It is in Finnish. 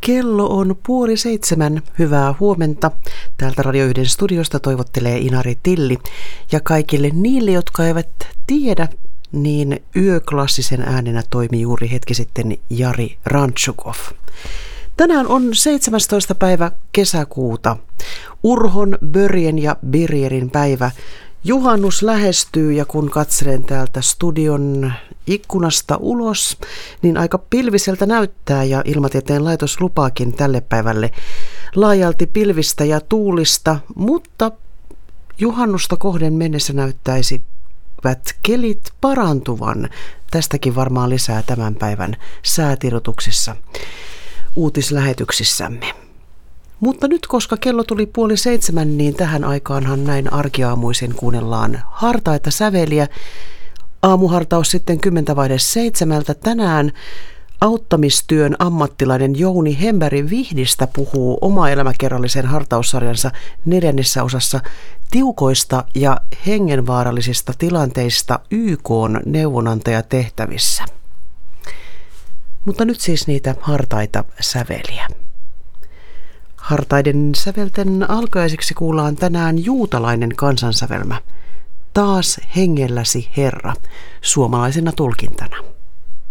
Kello on 6:30. Hyvää huomenta. Täältä Radio 1 studiosta toivottelee Inari Tilli. Ja kaikille niille, jotka eivät tiedä, niin yöklassisen äänenä toimi juuri hetki sitten Jari Rantsukov. Tänään on 17. päivä kesäkuuta. Urhon, Börjen ja Birgerin päivä. Juhannus lähestyy ja kun katselen täältä studion ikkunasta ulos, niin aika pilviseltä näyttää ja Ilmatieteen laitos lupaakin tälle päivälle laajalti pilvistä ja tuulista, mutta juhannusta kohden mennessä näyttäisivät kelit parantuvan. Tästäkin varmaan lisää tämän päivän säätiedotuksissa uutislähetyksissämme. Mutta nyt, koska kello tuli 6:30, niin tähän aikaanhan näin arkiaamuisin kuunnellaan hartaita säveliä. Aamuhartaus sitten 6:10 tänään. Auttamistyön ammattilainen Jouni Hemberg Vihdistä puhuu oma-elämäkerrallisen hartaussarjansa 4. osassa tiukoista ja hengenvaarallisista tilanteista YK:n neuvonantajatehtävissä. Mutta nyt siis niitä hartaita säveliä. Hartaiden sävelten alkaisiksi kuullaan tänään juutalainen kansansävelmä. Taas hengelläsi Herra, suomalaisena tulkintana.